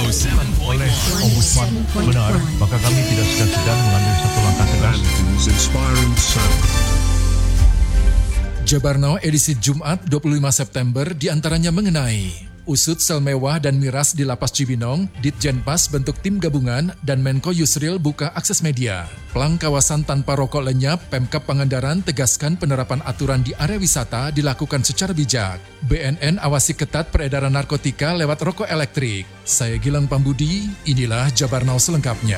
oleh Ombudsman benar, maka kami tidak segan-segan mengambil satu langkah tegas. Jabar Now edisi Jumat 25 September diantaranya mengenai usut sel mewah dan miras di Lapas Cibinong, Ditjenpas bentuk tim gabungan, dan Menko Yusril buka akses media. Plang kawasan tanpa rokok lenyap, Pemkab Pangandaran tegaskan penerapan aturan di area wisata dilakukan secara bijak. BNN awasi ketat peredaran narkotika lewat rokok elektrik. Saya Gilang Pambudi, inilah Jabar Now selengkapnya.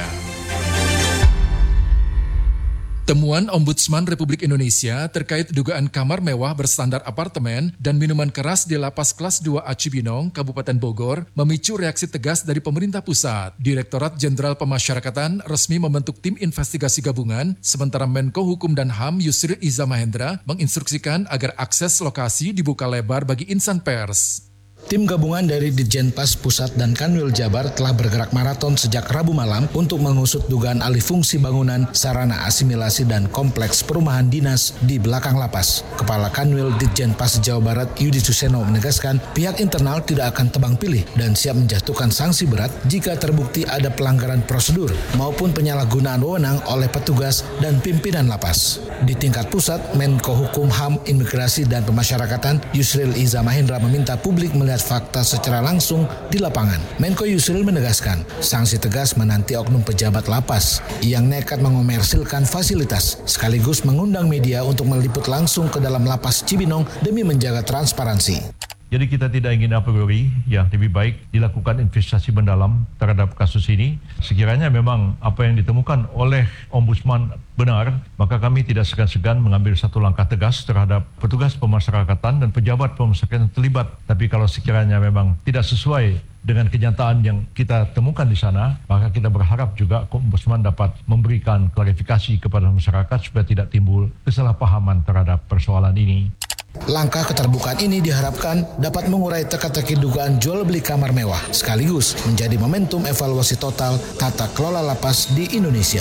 Temuan Ombudsman Republik Indonesia terkait dugaan kamar mewah berstandar apartemen dan minuman keras di Lapas Kelas 2A Cibinong, Kabupaten Bogor, memicu reaksi tegas dari pemerintah pusat. Direktorat Jenderal Pemasyarakatan resmi membentuk tim investigasi gabungan, sementara Menko Hukum dan HAM Yusril Iza Mahendra menginstruksikan agar akses lokasi dibuka lebar bagi insan pers. Tim gabungan dari Ditjenpas Pusat dan Kanwil Jabar telah bergerak maraton sejak Rabu malam untuk mengusut dugaan alih fungsi bangunan, sarana asimilasi dan kompleks perumahan dinas di belakang lapas. Kepala Kanwil Ditjenpas Jawa Barat Yudi Suseno menegaskan pihak internal tidak akan tebang pilih dan siap menjatuhkan sanksi berat jika terbukti ada pelanggaran prosedur maupun penyalahgunaan wewenang oleh petugas dan pimpinan lapas. Di tingkat pusat, Menko Hukum HAM Imigrasi dan Pemasyarakatan Yusril Iza Mahendra meminta publik melihat fakta secara langsung di lapangan. Menko Yusril menegaskan, sanksi tegas menanti oknum pejabat lapas yang nekat mengomersilkan fasilitas, sekaligus mengundang media untuk meliput langsung ke dalam lapas Cibinong demi menjaga transparansi. Jadi kita tidak ingin a priori, ya lebih baik dilakukan investigasi mendalam terhadap kasus ini. Sekiranya memang apa yang ditemukan oleh Ombudsman benar, maka kami tidak segan-segan mengambil satu langkah tegas terhadap petugas pemasyarakatan dan pejabat pemasyarakatan yang terlibat. Tapi kalau sekiranya memang tidak sesuai dengan kenyataan yang kita temukan di sana, maka kita berharap juga Ombudsman dapat memberikan klarifikasi kepada masyarakat supaya tidak timbul kesalahpahaman terhadap persoalan ini. Langkah keterbukaan ini diharapkan dapat mengurai teka-teki dugaan jual beli kamar mewah, sekaligus menjadi momentum evaluasi total tata kelola lapas di Indonesia.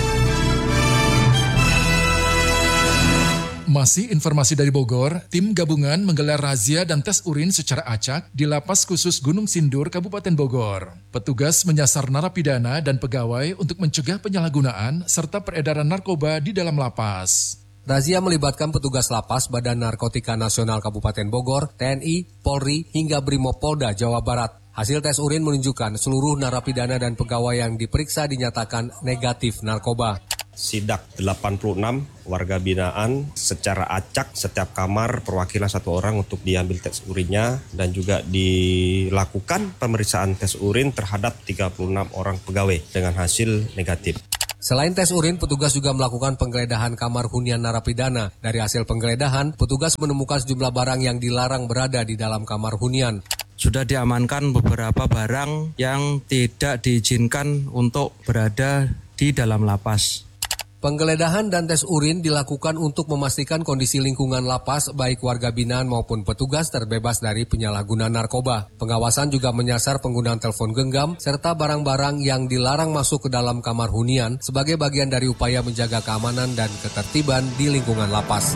Masih informasi dari Bogor, tim gabungan menggelar razia dan tes urin secara acak di Lapas Khusus Gunung Sindur, Kabupaten Bogor. Petugas menyasar narapidana dan pegawai untuk mencegah penyalahgunaan serta peredaran narkoba di dalam lapas. Razia melibatkan petugas lapas Badan Narkotika Nasional Kabupaten Bogor, TNI, Polri, hingga Brimopolda Jawa Barat. Hasil tes urin menunjukkan seluruh narapidana dan pegawai yang diperiksa dinyatakan negatif narkoba. Sidak 86 warga binaan secara acak setiap kamar perwakilan satu orang untuk diambil tes urinnya dan juga dilakukan pemeriksaan tes urin terhadap 36 orang pegawai dengan hasil negatif. Selain tes urin, petugas juga melakukan penggeledahan kamar hunian narapidana. Dari hasil penggeledahan, petugas menemukan sejumlah barang yang dilarang berada di dalam kamar hunian. Sudah diamankan beberapa barang yang tidak diizinkan untuk berada di dalam lapas. Penggeledahan dan tes urin dilakukan untuk memastikan kondisi lingkungan lapas baik warga binaan maupun petugas terbebas dari penyalahgunaan narkoba. Pengawasan juga menyasar penggunaan telepon genggam serta barang-barang yang dilarang masuk ke dalam kamar hunian sebagai bagian dari upaya menjaga keamanan dan ketertiban di lingkungan lapas.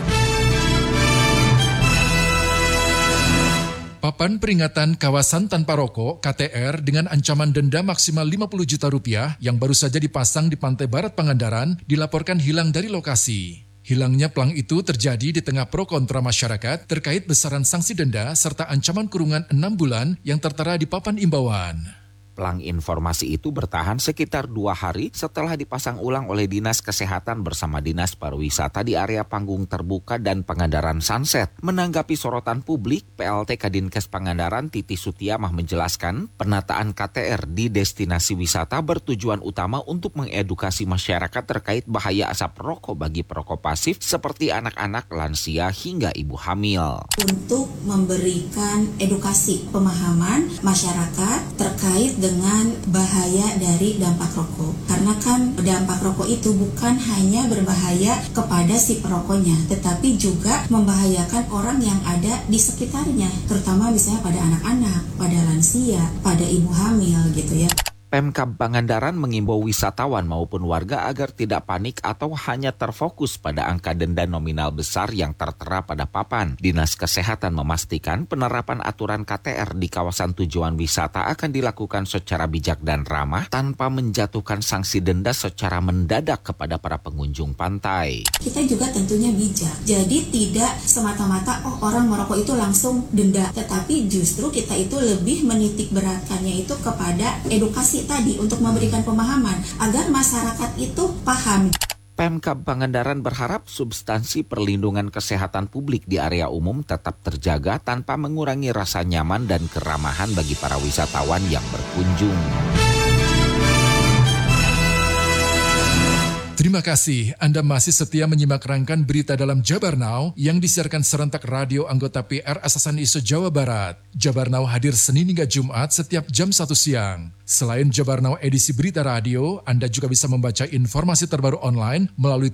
Papan peringatan kawasan tanpa rokok (KTR) dengan ancaman denda maksimal Rp50 juta yang baru saja dipasang di pantai barat Pangandaran dilaporkan hilang dari lokasi. Hilangnya plang itu terjadi di tengah pro kontra masyarakat terkait besaran sanksi denda serta ancaman kurungan 6 bulan yang tertera di papan imbauan. Plang informasi itu bertahan sekitar 2 hari setelah dipasang ulang oleh Dinas Kesehatan bersama Dinas Pariwisata di area panggung terbuka dan Pangandaran Sunset. Menanggapi sorotan publik, PLT Kadinkes Pangandaran Titi Sutiamah menjelaskan penataan KTR di destinasi wisata bertujuan utama untuk mengedukasi masyarakat terkait bahaya asap rokok bagi perokok pasif seperti anak-anak, lansia hingga ibu hamil. Untuk memberikan edukasi pemahaman masyarakat terkait dengan bahaya dari dampak rokok. Karena kan dampak rokok itu bukan hanya berbahaya kepada si perokoknya, tetapi juga membahayakan orang yang ada di sekitarnya, terutama misalnya pada anak-anak, pada lansia, pada ibu hamil gitu ya. Pemkab Pangandaran mengimbau wisatawan maupun warga agar tidak panik atau hanya terfokus pada angka denda nominal besar yang tertera pada papan. Dinas Kesehatan memastikan penerapan aturan KTR di kawasan tujuan wisata akan dilakukan secara bijak dan ramah tanpa menjatuhkan sanksi denda secara mendadak kepada para pengunjung pantai. Kita juga tentunya bijak, jadi tidak semata-mata orang merokok itu langsung denda, tetapi justru kita itu lebih menitik beratkannya itu kepada edukasi tadi untuk memberikan pemahaman agar masyarakat itu paham. Pemkab Pangandaran berharap substansi perlindungan kesehatan publik di area umum tetap terjaga tanpa mengurangi rasa nyaman dan keramahan bagi para wisatawan yang berkunjung. Terima kasih Anda masih setia menyimak rangkaian berita dalam Jabar Now yang disiarkan serentak radio anggota PR Asasan ISO Jawa Barat. Jabar Now hadir Senin hingga Jumat setiap jam 1 siang. Selain Jabar Now edisi berita radio, Anda juga bisa membaca informasi terbaru online melalui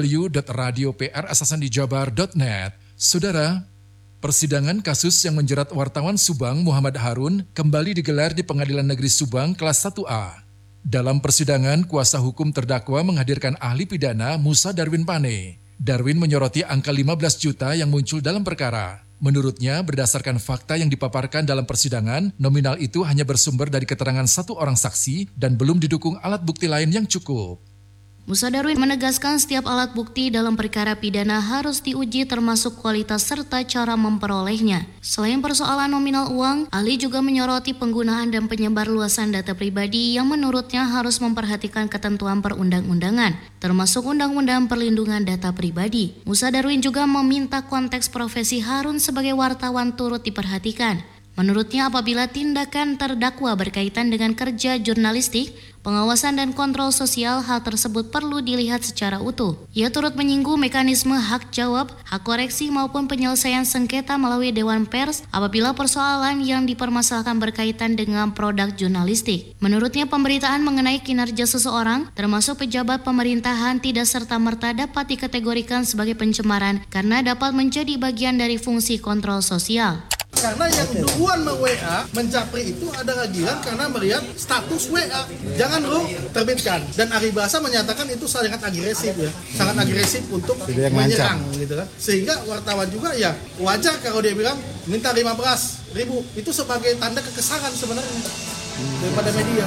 www.radioprasasandijabar.net. Saudara, persidangan kasus yang menjerat wartawan Subang Muhammad Harun kembali digelar di Pengadilan Negeri Subang kelas 1A. Dalam persidangan, kuasa hukum terdakwa menghadirkan ahli pidana Musa Darwin Pane. Darwin menyoroti angka 15 juta yang muncul dalam perkara. Menurutnya, berdasarkan fakta yang dipaparkan dalam persidangan, nominal itu hanya bersumber dari keterangan satu orang saksi dan belum didukung alat bukti lain yang cukup. Musa Darwin menegaskan setiap alat bukti dalam perkara pidana harus diuji termasuk kualitas serta cara memperolehnya. Selain persoalan nominal uang, ahli juga menyoroti penggunaan dan penyebar luasan data pribadi yang menurutnya harus memperhatikan ketentuan perundang-undangan, termasuk Undang-Undang Perlindungan Data Pribadi. Musa Darwin juga meminta konteks profesi Harun sebagai wartawan turut diperhatikan. Menurutnya apabila tindakan terdakwa berkaitan dengan kerja jurnalistik, pengawasan dan kontrol sosial, hal tersebut perlu dilihat secara utuh. Ia turut menyinggung mekanisme hak jawab, hak koreksi maupun penyelesaian sengketa melalui Dewan Pers apabila persoalan yang dipermasalahkan berkaitan dengan produk jurnalistik. Menurutnya pemberitaan mengenai kinerja seseorang, termasuk pejabat pemerintahan, tidak serta-merta dapat dikategorikan sebagai pencemaran karena dapat menjadi bagian dari fungsi kontrol sosial. Karena yang duluan WA menjapri itu ada kegiatan karena melihat status WA. Jangan lu terbitkan. Dan Aribasa menyatakan itu sangat agresif ya. Sangat agresif untuk menyerang gitu kan. Sehingga wartawan juga ya wajar kalau dia bilang minta 15.000. Itu sebagai tanda kekesalan sebenarnya daripada media.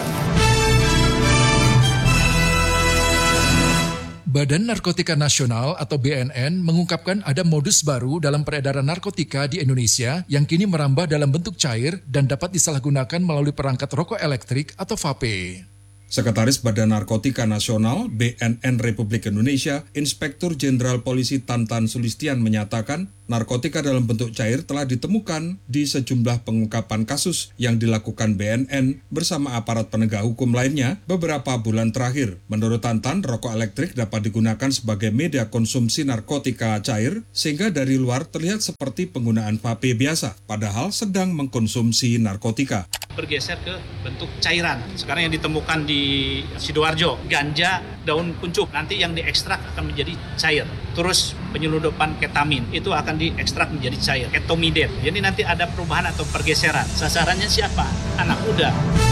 Badan Narkotika Nasional atau BNN mengungkapkan ada modus baru dalam peredaran narkotika di Indonesia yang kini merambah dalam bentuk cair dan dapat disalahgunakan melalui perangkat rokok elektrik atau vape. Sekretaris Badan Narkotika Nasional BNN Republik Indonesia, Inspektur Jenderal Polisi Tantan Sulistian menyatakan, narkotika dalam bentuk cair telah ditemukan di sejumlah pengungkapan kasus yang dilakukan BNN bersama aparat penegak hukum lainnya beberapa bulan terakhir. Menurut Tantan, rokok elektrik dapat digunakan sebagai media konsumsi narkotika cair sehingga dari luar terlihat seperti penggunaan vape biasa, padahal sedang mengkonsumsi narkotika. Bergeser ke bentuk cairan. Sekarang yang ditemukan di Sidoarjo, ganja daun kuncup, nanti yang diekstrak akan menjadi cair. Terus penyelundupan ketamin, itu akan diekstrak menjadi cair. Ketomidate, jadi nanti ada perubahan atau pergeseran. Sasarannya siapa? Anak muda.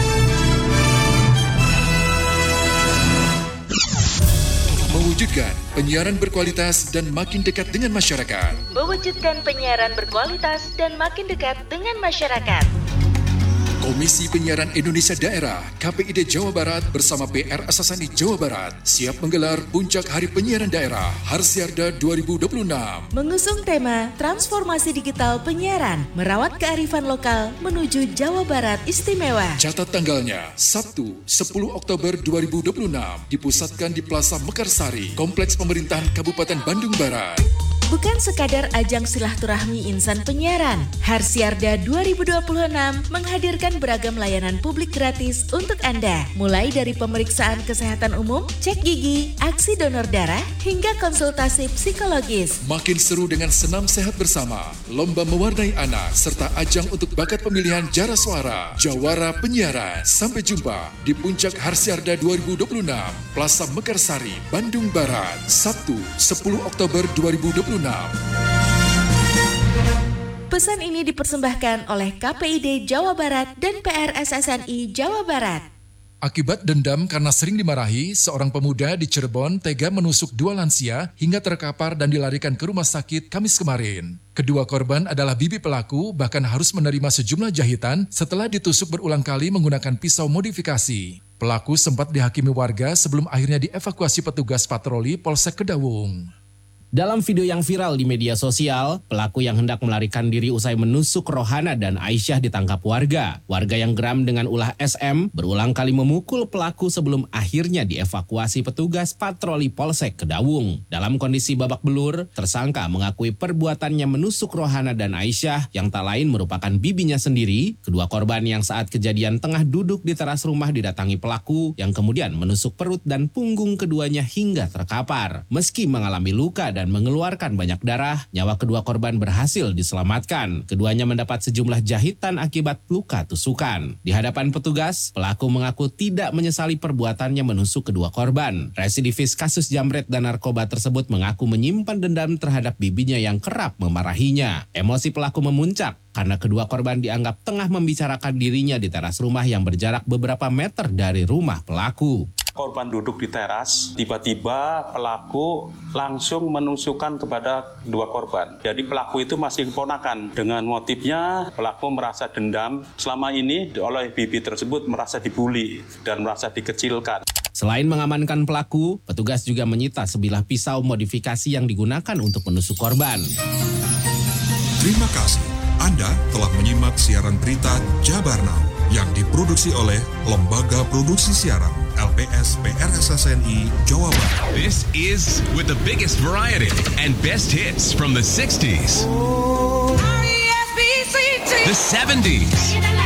Mewujudkan penyiaran berkualitas dan makin dekat dengan masyarakat. Mewujudkan penyiaran berkualitas dan makin dekat dengan masyarakat. Komisi Penyiaran Indonesia Daerah KPID Jawa Barat bersama PR Asasani Jawa Barat siap menggelar Puncak Hari Penyiaran Daerah Harsiarda 2026. Mengusung tema Transformasi Digital Penyiaran, merawat kearifan lokal menuju Jawa Barat Istimewa. Catat tanggalnya, Sabtu 10 Oktober 2026, dipusatkan di Plaza Mekarsari, Kompleks Pemerintahan Kabupaten Bandung Barat. Bukan sekadar ajang silaturahmi insan penyiaran, Harsiarda 2026 menghadirkan beragam layanan publik gratis untuk Anda. Mulai dari pemeriksaan kesehatan umum, cek gigi, aksi donor darah, hingga konsultasi psikologis. Makin seru dengan senam sehat bersama, lomba mewarnai anak, serta ajang untuk bakat pemilihan jara suara, Jawara Penyiaran. Sampai jumpa di Puncak Harsiarda 2026, Plaza Mekarsari, Bandung Barat, Sabtu 10 Oktober 2026. Pesan ini dipersembahkan oleh KPID Jawa Barat dan PRSSNI Jawa Barat. Akibat dendam karena sering dimarahi, seorang pemuda di Cirebon tega menusuk 2 lansia hingga terkapar dan dilarikan ke rumah sakit Kamis kemarin. Kedua korban adalah bibi pelaku, bahkan harus menerima sejumlah jahitan setelah ditusuk berulang kali menggunakan pisau modifikasi. Pelaku sempat dihakimi warga sebelum akhirnya dievakuasi petugas patroli Polsek Kedawung. Dalam video yang viral di media sosial, pelaku yang hendak melarikan diri usai menusuk Rohana dan Aisyah ditangkap warga. Warga yang geram dengan ulah SM berulang kali memukul pelaku sebelum akhirnya dievakuasi petugas patroli Polsek Kedawung. Dalam kondisi babak belur, tersangka mengakui perbuatannya menusuk Rohana dan Aisyah yang tak lain merupakan bibinya sendiri. Kedua korban yang saat kejadian tengah duduk di teras rumah didatangi pelaku yang kemudian menusuk perut dan punggung keduanya hingga terkapar. Meski mengalami luka dan mengeluarkan banyak darah, nyawa kedua korban berhasil diselamatkan. Keduanya mendapat sejumlah jahitan akibat luka tusukan. Di hadapan petugas, pelaku mengaku tidak menyesali perbuatannya menusuk kedua korban. Residivis kasus jamret dan narkoba tersebut mengaku menyimpan dendam terhadap bibinya yang kerap memarahinya. Emosi pelaku memuncak karena kedua korban dianggap tengah membicarakan dirinya di teras rumah yang berjarak beberapa meter dari rumah pelaku. Korban duduk di teras, tiba-tiba pelaku langsung menusukkan kepada dua korban. Jadi pelaku itu masih keponakan. Dengan motifnya pelaku merasa dendam. Selama ini oleh bibi tersebut merasa dibully dan merasa dikecilkan. Selain mengamankan pelaku, petugas juga menyita sebilah pisau modifikasi yang digunakan untuk menusuk korban. Terima kasih. Anda telah menyimak siaran berita Jabar Now yang diproduksi oleh Lembaga Produksi Siaran LPS PRSSNI Jawa Barat. This is with the biggest variety and best hits from the 60s, the 70s,